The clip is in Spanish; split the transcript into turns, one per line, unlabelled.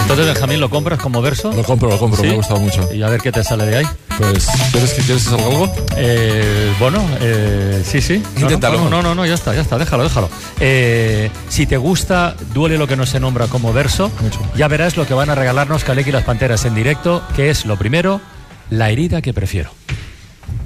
Entonces, Benjamín, ¿lo compras como verso?
Lo compro, ¿sí? Me ha gustado mucho.
Y a ver qué te sale de ahí.
Pues, ¿quieres que salga algo?
Sí.
Inténtalo.
No, ya está, déjalo. Si te gusta Duele lo que no se nombra como verso,
mucho.
Ya verás lo que van a regalarnos Kaleki y las Panteras en directo, que es lo primero, La herida que prefiero.